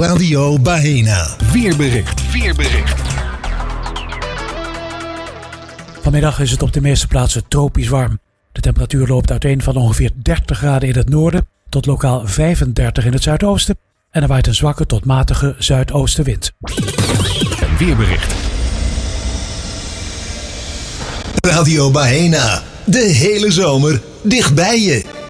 Radio Baena. Weerbericht. Vanmiddag is het op de meeste plaatsen tropisch warm. De temperatuur loopt uiteen van ongeveer 30 graden in het noorden tot lokaal 35 in het zuidoosten. En er waait een zwakke tot matige zuidoostenwind. Een weerbericht. Radio Baena. De hele zomer dicht bij je.